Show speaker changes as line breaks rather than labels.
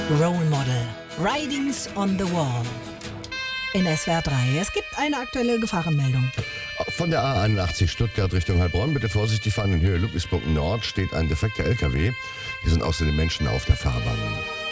Role Model. Writings on the Wall. In SWR 3. Es gibt eine aktuelle Gefahrenmeldung.
Von der A81 Stuttgart Richtung Heilbronn bitte vorsichtig fahren. In Höhe Ludwigsburg Nord steht ein defekter LKW. Hier sind außerdem Menschen auf der Fahrbahn.